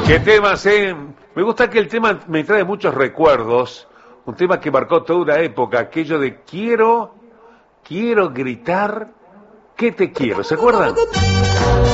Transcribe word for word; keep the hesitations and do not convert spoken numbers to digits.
¿Qué temas, eh? Me gusta que el tema me trae muchos recuerdos. Un tema que marcó toda una época, aquello de quiero, quiero gritar que te quiero. ¿Se acuerdan?